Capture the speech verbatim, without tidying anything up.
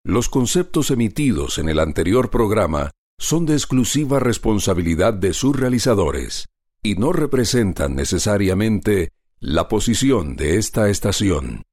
Los conceptos emitidos en el anterior programa son de exclusiva responsabilidad de sus realizadores y no representan necesariamente la posición de esta estación.